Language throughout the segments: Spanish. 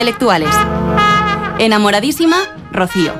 intelectuales. Enamoradísima, Rocío.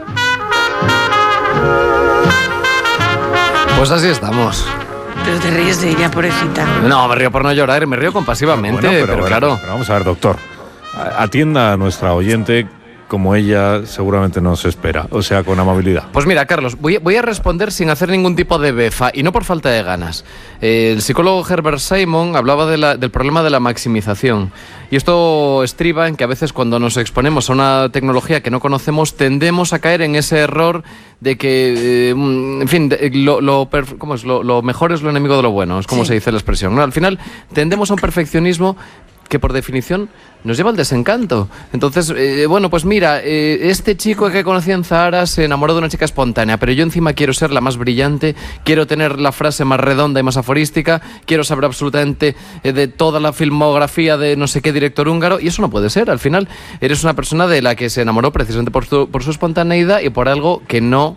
Pues así estamos. Pero te ríes de ella, pobrecita. No, me río por no llorar, me río compasivamente, Bueno, pero claro. Pero vamos a ver, doctor. Atienda a nuestra oyente como ella seguramente nos espera, o sea, con amabilidad. Pues mira, Carlos, voy a responder sin hacer ningún tipo de befa, y no por falta de ganas. El psicólogo Herbert Simon hablaba del problema de la maximización. Y esto estriba en que a veces cuando nos exponemos a una tecnología que no conocemos, tendemos a caer en ese error de que, en fin, ¿cómo es? Lo mejor es lo enemigo de lo bueno, es como se dice la expresión, ¿no? Al final tendemos a un perfeccionismo que por definición nos lleva al desencanto. Entonces, bueno, pues mira, este chico que conocí en Zahara se enamoró de una chica espontánea, pero yo encima quiero ser la más brillante, quiero tener la frase más redonda y más aforística, quiero saber absolutamente de toda la filmografía de no sé qué director húngaro, y eso no puede ser. Al final, eres una persona de la que se enamoró precisamente por su espontaneidad y por algo que no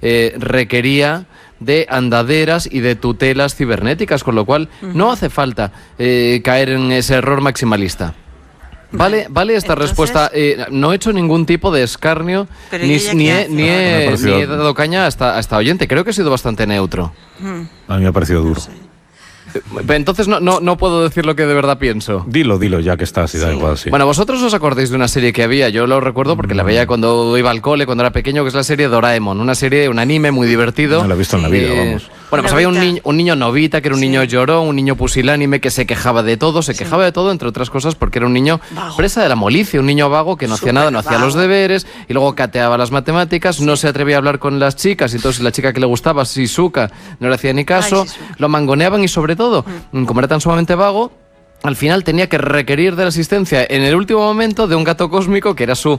requería de andaderas y de tutelas cibernéticas, con lo cual no hace falta caer en ese error maximalista. Vale esta entonces, respuesta. No he hecho ningún tipo de escarnio ni he dado caña a esta oyente. Creo que he sido bastante neutro. A mí me ha parecido duro. Entonces no puedo decir lo que de verdad pienso. Dilo, ya que estás, y da igual, sí. Bueno, vosotros os acordáis de una serie que había, yo lo recuerdo porque la veía cuando iba al cole, cuando era pequeño, que es la serie Doraemon, un anime muy divertido. No la he visto en la vida, vamos. Bueno, pues había un niño Novita, que era un niño llorón, un niño pusilánime, que se quejaba de todo, entre otras cosas, porque era un niño presa de la molicie, un niño vago que no hacía nada, no hacía los deberes, y luego cateaba las matemáticas, no se atrevía a hablar con las chicas, y entonces la chica que le gustaba, Shizuka, no le hacía ni caso, lo mangoneaban, y sobre todo, como era tan sumamente vago, al final tenía que requerir de la asistencia en el último momento de un gato cósmico que era su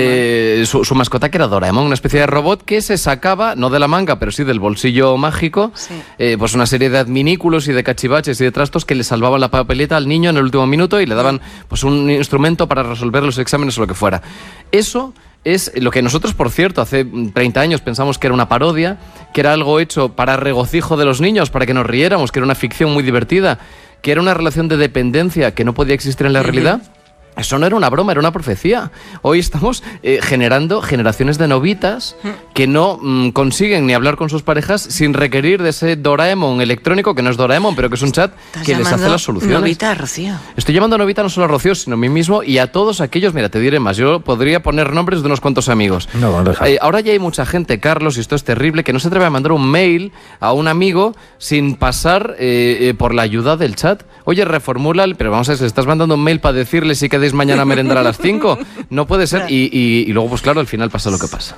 mascota, que era Doraemon, una especie de robot que se sacaba, no de la manga, pero sí del bolsillo mágico, pues una serie de adminículos y de cachivaches y de trastos que le salvaban la papeleta al niño en el último minuto y le daban pues un instrumento para resolver los exámenes o lo que fuera. Eso es lo que nosotros, por cierto, hace 30 años pensamos que era una parodia, que era algo hecho para regocijo de los niños, para que nos riéramos, que era una ficción muy divertida, que era una relación de dependencia que no podía existir en la realidad. Eso no era una broma, era una profecía. Hoy estamos generando generaciones de novitas que no consiguen ni hablar con sus parejas sin requerir de ese Doraemon electrónico, que no es Doraemon, pero que es un chat que les hace las soluciones. Novita, Rocío. Estoy llamando a Novita no solo a Rocío, sino a mí mismo y a todos aquellos, mira, te diré más, yo podría poner nombres de unos cuantos amigos. Ahora ya hay mucha gente, Carlos, y esto es terrible, que no se atreve a mandar un mail a un amigo sin pasar por la ayuda del chat. Oye, reformula, pero vamos a ver, si estás mandando un mail para decirle si queréis mañana a merendar a las 5, no puede ser. Y luego, pues claro, al final pasa lo que pasa.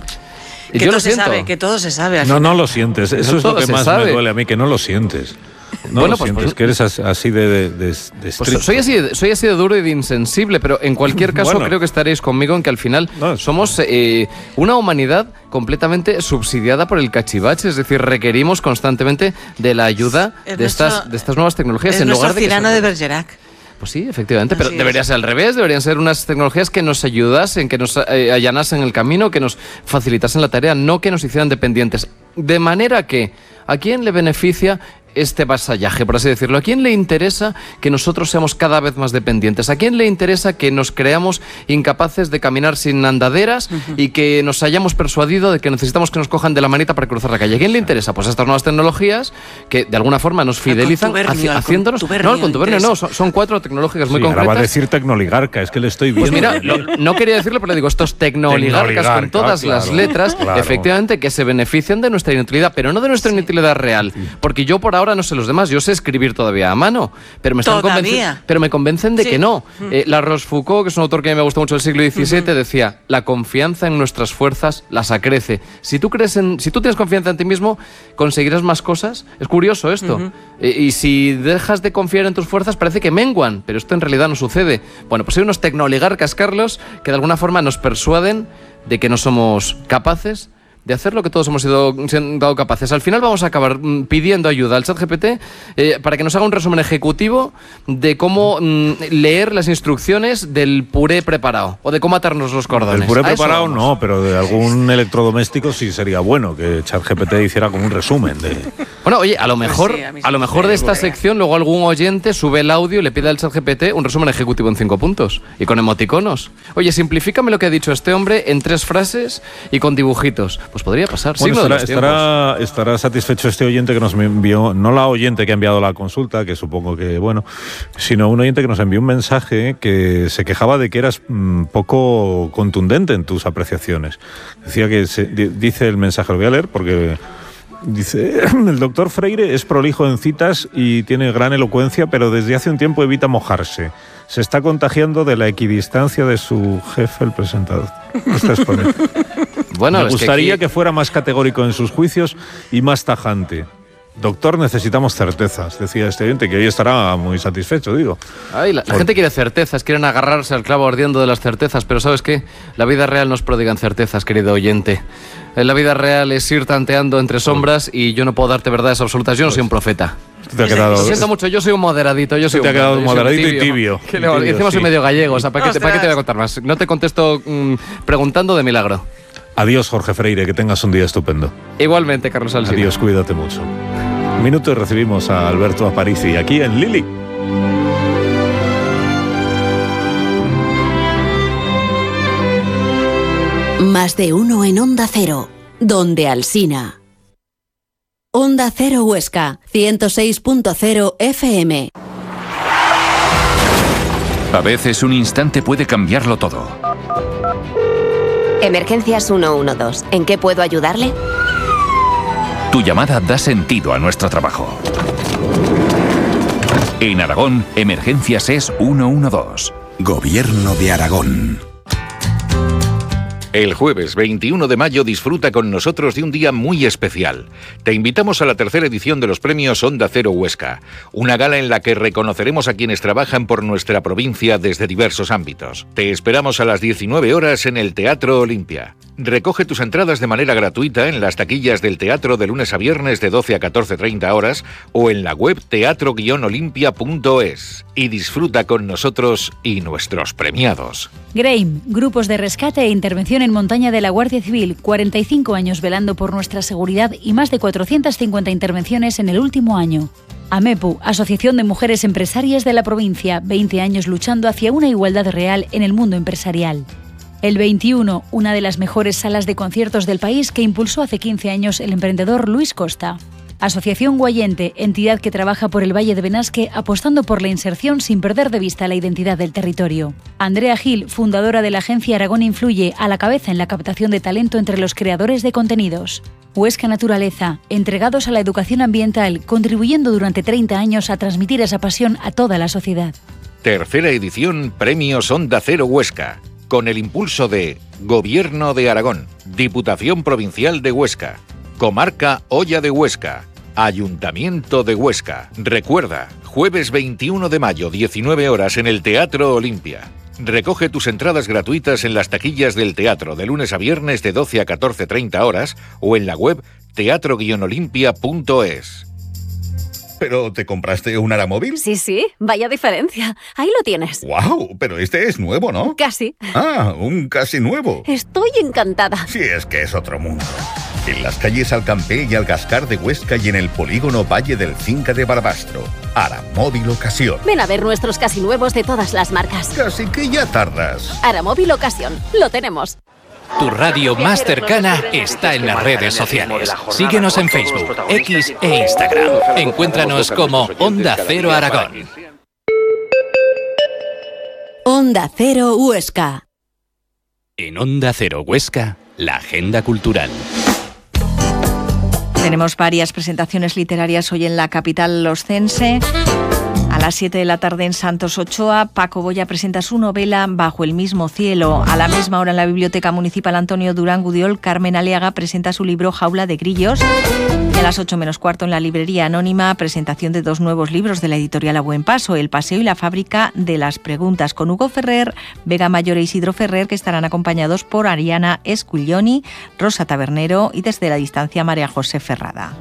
Que todo se sabe, que todo se sabe. No lo sientes, eso es lo que más me duele a mí, que no lo sientes. No lo sientes, que eres así de estricto. Pues soy así de duro y de insensible, pero en cualquier caso creo que estaréis conmigo en que al final somos una humanidad completamente subsidiada por el cachivache, es decir, requerimos constantemente de la ayuda de estas nuevas tecnologías. En lugar de Cirano de Bergerac. Pues sí, efectivamente, pero debería ser al revés, deberían ser unas tecnologías que nos ayudasen, que nos allanasen el camino, que nos facilitasen la tarea, no que nos hicieran dependientes. De manera que, ¿a quién le beneficia este vasallaje, por así decirlo? ¿A quién le interesa que nosotros seamos cada vez más dependientes? ¿A quién le interesa que nos creamos incapaces de caminar sin andaderas y que nos hayamos persuadido de que necesitamos que nos cojan de la manita para cruzar la calle? ¿A quién le interesa? Pues estas nuevas tecnologías que de alguna forma nos fidelizan haciéndonos... No, el contubernio no, son 4 tecnológicas muy concretas. Ahora va a decir tecnoligarca, es que le estoy viendo. Pues mira, no quería decirlo, pero digo, estos tecnoligarcas con todas las letras, efectivamente, que se benefician de nuestra inutilidad, pero no de nuestra inutilidad real, porque yo por ahora no sé los demás, yo sé escribir todavía a mano, pero me convencen de que no. La Rochefoucauld, que es un autor que a mí me gusta mucho del siglo XVII, decía, la confianza en nuestras fuerzas las acrece. Si tú tienes confianza en ti mismo, conseguirás más cosas. Es curioso esto. Y si dejas de confiar en tus fuerzas, parece que menguan, pero esto en realidad no sucede. Bueno, pues hay unos tecnooligarcas, Carlos, que de alguna forma nos persuaden de que no somos capaces de hacer lo que todos hemos sido capaces. Al final vamos a acabar pidiendo ayuda al ChatGPT para que nos haga un resumen ejecutivo de cómo leer las instrucciones del puré preparado o de cómo atarnos los cordones. El puré preparado no, pero de algún electrodoméstico sí sería bueno que ChatGPT hiciera como un resumen de... Bueno, oye, a lo mejor, Pues sí, a lo mejor de esta sección luego algún oyente sube el audio y le pide al ChatGPT un resumen ejecutivo en 5 puntos y con emoticonos. Oye, simplifícame lo que ha dicho este hombre en 3 frases y con dibujitos. Pues podría pasar. Bueno, estará satisfecho este oyente que nos envió, no la oyente que ha enviado la consulta, que supongo que, bueno, sino un oyente que nos envió un mensaje que se quejaba de que eras poco contundente en tus apreciaciones. Decía que, dice el mensaje, lo voy a leer porque... Dice, el doctor Freire es prolijo en citas y tiene gran elocuencia, pero desde hace un tiempo evita mojarse. Se está contagiando de la equidistancia de su jefe, el presentador. Está exponente. Bueno, me gustaría que fuera más categórico en sus juicios y más tajante. Doctor, necesitamos certezas, decía este oyente, que hoy estará muy satisfecho, digo. Ay, la gente quiere certezas, quieren agarrarse al clavo ardiendo de las certezas, pero ¿sabes qué? La vida real nos prodigan certezas, querido oyente. La vida real es ir tanteando entre sombras y yo no puedo darte verdades absolutas, yo no soy un profeta. Te ha quedado, lo siento mucho, yo soy un moderadito. Te ha quedado moderadito y tibio. Encima soy medio gallego, o sea, ¿para qué te voy a contar más? No te contesto preguntando de milagro. Adiós, Jorge Freire, que tengas un día estupendo. Igualmente, Carlos Alsina. Adiós, cuídate mucho. Un minuto y recibimos a Alberto Aparici aquí en Lili. Más de uno en Onda Cero, donde Alsina. Onda Cero Huesca, 106.0 FM. A veces un instante puede cambiarlo todo. Emergencias 112. ¿En qué puedo ayudarle? Tu llamada da sentido a nuestro trabajo. En Aragón, Emergencias es 112. Gobierno de Aragón. El jueves 21 de mayo disfruta con nosotros de un día muy especial. Te invitamos a la 3ª edición de los premios Onda Cero Huesca, una gala en la que reconoceremos a quienes trabajan por nuestra provincia desde diversos ámbitos. Te esperamos a las 19 horas en el Teatro Olimpia. Recoge tus entradas de manera gratuita en las taquillas del teatro de lunes a viernes de 12 a 14:30 horas o en la web teatro-olimpia.es y disfruta con nosotros y nuestros premiados. GRAIM, Grupos de Rescate e Intervención en Montaña de la Guardia Civil, 45 años velando por nuestra seguridad y más de 450 intervenciones en el último año. AMEPU, Asociación de Mujeres Empresarias de la provincia, 20 años luchando hacia una igualdad real en el mundo empresarial. El 21, una de las mejores salas de conciertos del país que impulsó hace 15 años el emprendedor Luis Costa. Asociación Guayente, entidad que trabaja por el Valle de Benasque apostando por la inserción sin perder de vista la identidad del territorio. Andrea Gil, fundadora de la agencia Aragón Influye, a la cabeza en la captación de talento entre los creadores de contenidos. Huesca Naturaleza, entregados a la educación ambiental, contribuyendo durante 30 años a transmitir esa pasión a toda la sociedad. 3ª edición Premios Onda Cero Huesca, con el impulso de Gobierno de Aragón, Diputación Provincial de Huesca, Comarca Hoya de Huesca, Ayuntamiento de Huesca. Recuerda, jueves 21 de mayo, 19 horas en el Teatro Olimpia. Recoge tus entradas gratuitas en las taquillas del teatro de lunes a viernes de 12 a 14:30 horas o en la web teatro-olimpia.es. ¿Pero te compraste un Aramóvil? Sí, vaya diferencia. Ahí lo tienes. ¡Guau! Pero este es nuevo, ¿no? Casi. Ah, un casi nuevo. Estoy encantada. Sí, es que es otro mundo. En las calles Alcampé y Algascar de Huesca y en el polígono Valle del Cinca de Barbastro. Aramóvil Ocasión. Ven a ver nuestros casi nuevos de todas las marcas. Casi que ya tardas. Aramóvil Ocasión. Lo tenemos. Tu radio más cercana está en las redes sociales. Síguenos en Facebook, X e Instagram. Encuéntranos como Onda Cero Aragón. Onda Cero Huesca. En Onda Cero Huesca, la agenda cultural. Tenemos varias presentaciones literarias hoy en la capital oscense. A las 7 de la tarde en Santos Ochoa, Paco Boya presenta su novela Bajo el mismo cielo. A la misma hora en la Biblioteca Municipal Antonio Durán Gudiol, Carmen Aliaga presenta su libro Jaula de Grillos. Y a las 8 menos cuarto en la Librería Anónima, presentación de 2 nuevos libros de la editorial A Buen Paso, El Paseo y la Fábrica de las Preguntas, con Hugo Ferrer, Vega Mayor e Isidro Ferrer, que estarán acompañados por Ariana Escuglioni, Rosa Tabernero y desde la distancia María José Ferrada.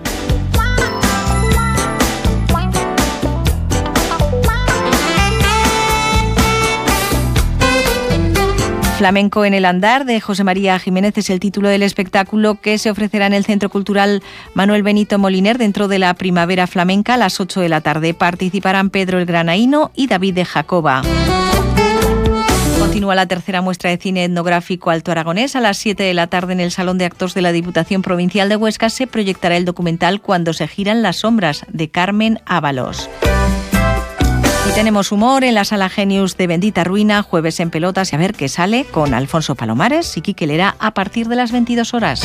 Flamenco en el andar de José María Jiménez es el título del espectáculo que se ofrecerá en el Centro Cultural Manuel Benito Moliner dentro de la Primavera Flamenca a las 8 de la tarde. Participarán Pedro el Granaíno y David de Jacoba. Continúa la tercera muestra de cine etnográfico Alto Aragonés. A las 7 de la tarde en el Salón de Actos de la Diputación Provincial de Huesca se proyectará el documental Cuando se giran las sombras, de Carmen Ábalos. Y tenemos humor en la Sala Genius de Bendita Ruina, Jueves en Pelotas, y a ver qué sale con Alfonso Palomares y Quique Lera a partir de las 22 horas.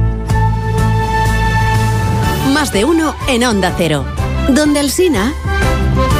Más de uno en Onda Cero. Donde Alsina.